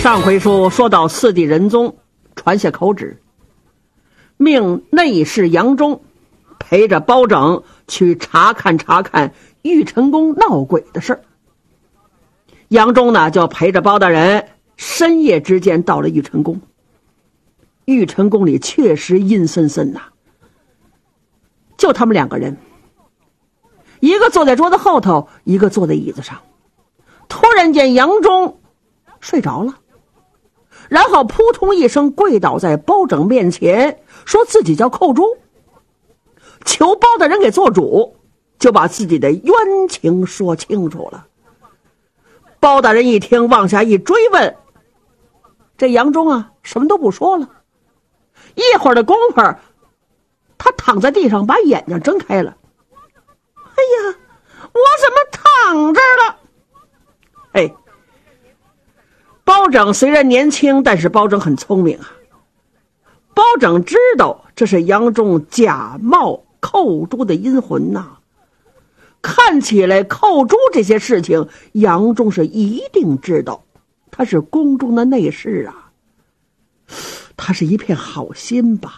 上回说到四弟仁宗传下口旨，命内侍杨忠陪着包拯去查看玉成宫闹鬼的事儿。杨忠呢就陪着包大人深夜之间到了玉成宫。玉成宫里确实阴森森呐，就他们两个人，一个坐在桌子后头，一个坐在椅子上。突然间杨忠睡着了，然后扑通一声跪倒在包拯面前，说自己叫寇珠，求包大人给做主，就把自己的冤情说清楚了。包大人一听，往下一追问，这杨忠啊什么都不说了。一会儿的功夫，他躺在地上把眼睛睁开了。哎呀，我怎么躺这儿了？哎，包拯虽然年轻，但是包拯很聪明啊。包拯知道这是杨忠假冒寇珠的阴魂呐。看起来寇珠这些事情，杨忠是一定知道，他是宫中的内侍啊，他是一片好心吧。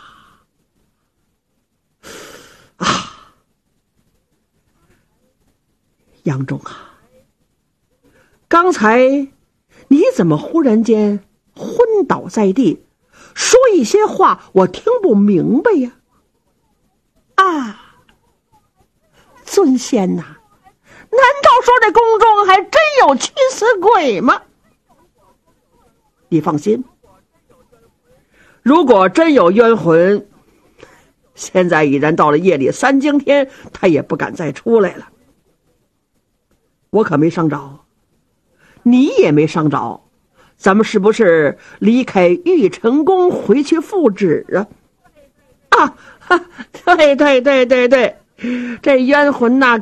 杨忠啊，刚才你怎么忽然间昏倒在地，说一些话我听不明白呀？啊，尊仙呐，难道说这宫中还真有驱死鬼吗？你放心，如果真有冤魂，现在已然到了夜里3更天，他也不敢再出来了。我可没伤着，你也没伤着，咱们是不是离开玉成宫回去复旨啊？对，这冤魂呐，